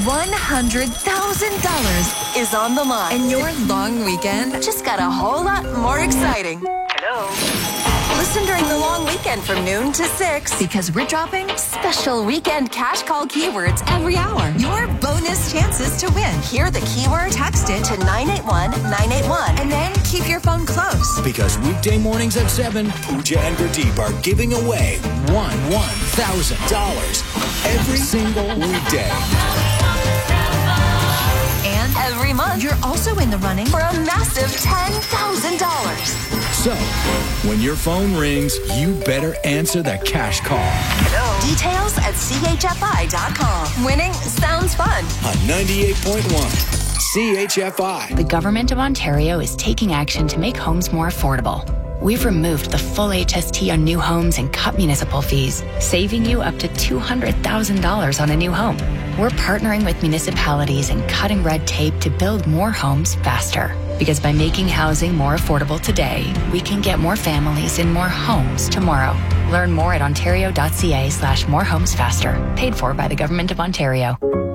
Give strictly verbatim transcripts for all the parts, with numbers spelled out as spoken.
one hundred thousand dollars is on the line. And your long weekend just got a whole lot more exciting. Hello? Listen during the long weekend from noon to six because we're dropping special weekend cash call keywords every hour. Your bonus chances to win. Hear the keyword, text it to nine eight one nine eight one, and then keep your phone close. Because weekday mornings at seven, Pooja and Gurdeep are giving away one thousand dollars every single weekday. And every month, you're also in the running for a massive ten thousand dollars. So, when your phone rings, you better answer the cash call. Hello. Details at C H F I dot com. Winning sounds fun. On ninety-eight point one, C H F I. The Government of Ontario is taking action to make homes more affordable. We've removed the full H S T on new homes and cut municipal fees, saving you up to two hundred thousand dollars on a new home. We're partnering with municipalities and cutting red tape to build more homes faster. Because by making housing more affordable today, we can get more families in more homes tomorrow. Learn more at ontario.ca slash more homes faster. Paid for by the Government of Ontario.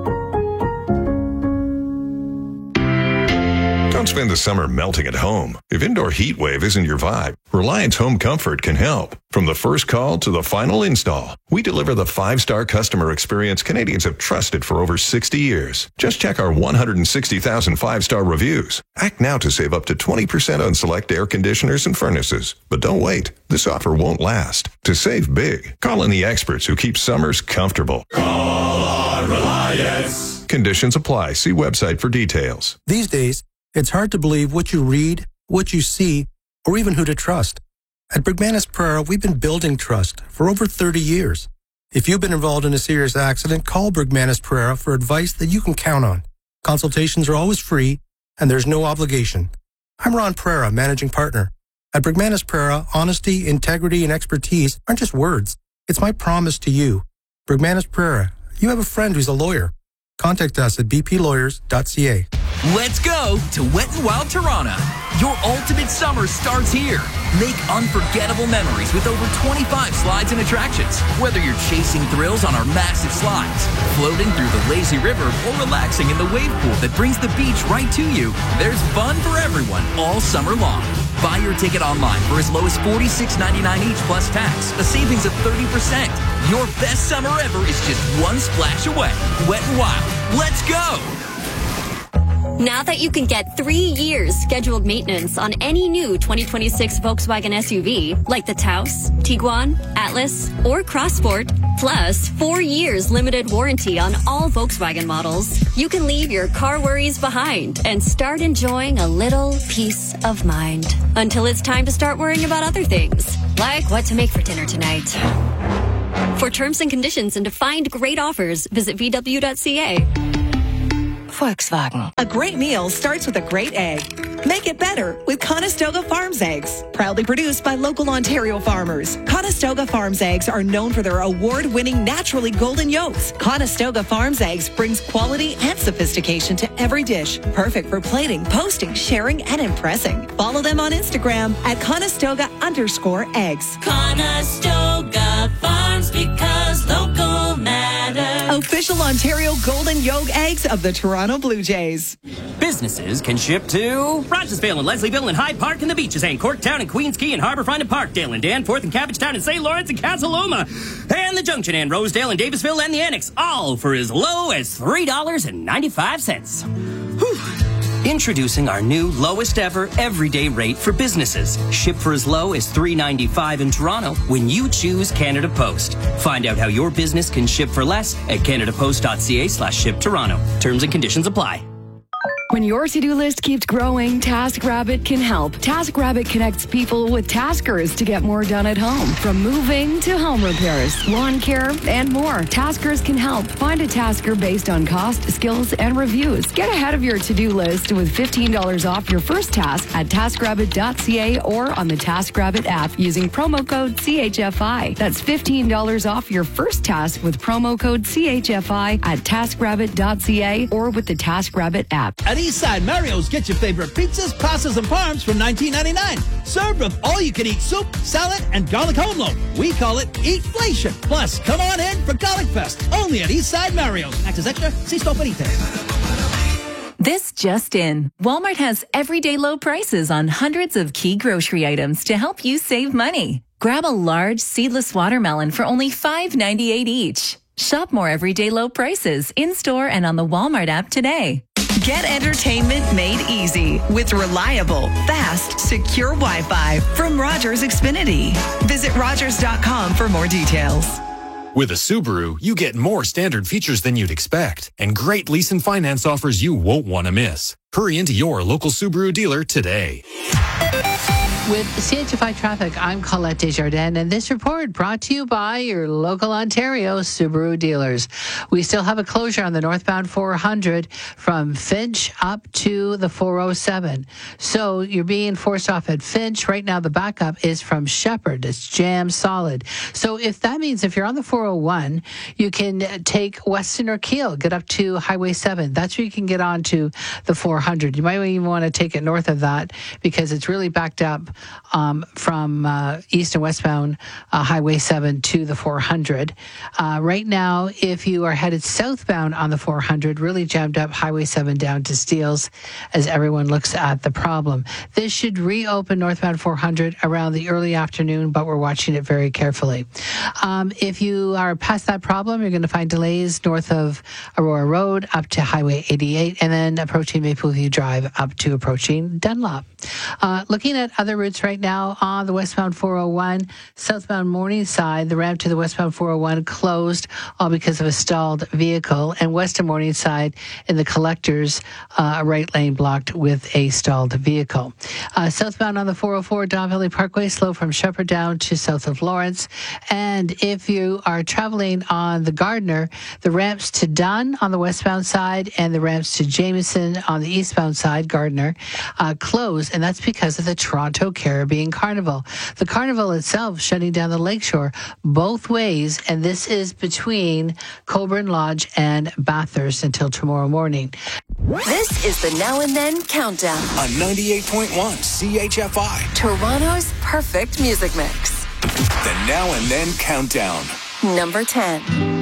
Don't spend the summer melting at home. If indoor heat wave isn't your vibe, Reliance Home Comfort can help. From the first call to the final install, we deliver the five-star customer experience Canadians have trusted for over sixty years. Just check our one hundred sixty thousand five-star reviews. Act now to save up to twenty percent on select air conditioners and furnaces. But don't wait. This offer won't last. To save big, call in the experts who keep summers comfortable. Call on Reliance. Conditions apply. See website for details. These days, it's hard to believe what you read, what you see, or even who to trust. At Brigmanis Prera, we've been building trust for over thirty years. If you've been involved in a serious accident, call Brigmanis Prera for advice that you can count on. Consultations are always free, and there's no obligation. I'm Ron Prera, managing partner. At Brigmanis Prera, honesty, integrity, and expertise aren't just words. It's my promise to you. Brigmanis Prera, you have a friend who's a lawyer. Contact us at b p lawyers dot c a. Let's go to Wet n Wild Toronto. Your ultimate summer starts here. Make unforgettable memories with over twenty-five slides and attractions. Whether you're chasing thrills on our massive slides, floating through the lazy river, or relaxing in the wave pool that brings the beach right to you, there's fun for everyone all summer long. Buy your ticket online for as low as forty-six ninety-nine each plus tax, a savings of thirty percent. Your best summer ever is just one splash away. Wet n Wild. Let's go! Now that you can get three years scheduled maintenance on any new twenty twenty-six Volkswagen S U V, like the Taos, Tiguan, Atlas, or Crossport, plus four years limited warranty on all Volkswagen models, you can leave your car worries behind and start enjoying a little peace of mind. Until it's time to start worrying about other things, like what to make for dinner tonight. For terms and conditions and to find great offers, visit v w dot c a. Volkswagen. A great meal starts with a great egg. Make it better with Conestoga Farms eggs. Proudly produced by local Ontario farmers. Conestoga Farms eggs are known for their award-winning naturally golden yolks. Conestoga Farms eggs brings quality and sophistication to every dish. Perfect for plating, posting, sharing, and impressing. Follow them on Instagram at Conestoga underscore eggs. Conestoga Farms, because local matters. Official Ontario golden yolk eggs of the Toronto Blue Jays. Businesses can ship to Rogersville and Leslieville and Hyde Park and the Beaches and Corktown and Queens Quay and Harbourfront and Parkdale and Danforth and Cabbagetown and Saint Lawrence and Casa Loma and the Junction and Rosedale and Davisville and the Annex, all for as low as three dollars and ninety-five cents. Whew. Introducing our new lowest ever everyday rate for businesses. Ship for as low as three dollars and ninety-five cents in Toronto when you choose Canada Post. Find out how your business can ship for less at canadapost.ca slash ship Toronto. Terms and conditions apply. When your to-do list keeps growing, TaskRabbit can help. TaskRabbit connects people with taskers to get more done at home. From moving to home repairs, lawn care, and more. Taskers can help. Find a tasker based on cost, skills, and reviews. Get ahead of your to-do list with fifteen dollars off your first task at task rabbit dot c a or on the TaskRabbit app using promo code C H F I. That's fifteen dollars off your first task with promo code C H F I at task rabbit dot c a or with the TaskRabbit app. At Eastside Mario's, get your favorite pizzas, pastas, and parms from nineteen ninety-nine. Served with all-you-can-eat soup, salad, and garlic home loaf. We call it Eatflation. Plus, come on in for Garlic Fest, only at Eastside Mario's. Access extra, see store for details. This just in. Walmart has everyday low prices on hundreds of key grocery items to help you save money. Grab a large seedless watermelon for only five ninety-eight each. Shop more everyday low prices in-store and on the Walmart app today. Get entertainment made easy with reliable, fast, secure Wi-Fi from Rogers Xfinity. Visit Rogers dot com for more details. With a Subaru, you get more standard features than you'd expect and great lease and finance offers you won't want to miss. Hurry into your local Subaru dealer today. With C H F I Traffic, I'm Colette Desjardins, and this report brought to you by your local Ontario Subaru dealers. We still have a closure on the northbound four hundred from Finch up to the four oh seven. So you're being forced off at Finch. Right now, the backup is from Shepherd. It's jammed solid. So if that means if you're on the four oh one, you can take Weston or Keel, get up to Highway seven. That's where you can get on to the four hundred. You might even want to take it north of that because it's really backed up Um, from uh, east and westbound uh, Highway seven to the four hundred. Uh, right now, if you are headed southbound on the four hundred, really jammed up Highway seven down to Steeles as everyone looks at the problem. This should reopen northbound four hundred around the early afternoon, but we're watching it very carefully. Um, if you are past that problem, you're going to find delays north of Aurora Road up to Highway eighty-eight and then approaching Mapleview Drive up to approaching Dunlop. Uh, looking at other routes right now on the westbound four oh one, southbound Morningside, the ramp to the westbound four oh one closed all because of a stalled vehicle, and western Morningside in the collectors, uh, a right lane blocked with a stalled vehicle. Uh, southbound on the four oh four, Don Valley Parkway, slow from Shepherd down to south of Lawrence. And if you are traveling on the Gardiner, the ramps to Dunn on the westbound side and the ramps to Jameson on the eastbound side, Gardiner, uh, closed, and that's because of the Toronto Caribbean Carnival. The carnival itself shutting down the lakeshore both ways, and this is between Coburn Lodge and Bathurst until tomorrow morning. This is the Now and Then Countdown on ninety-eight point one C H F I, Toronto's perfect music mix. The Now and Then Countdown. Number ten.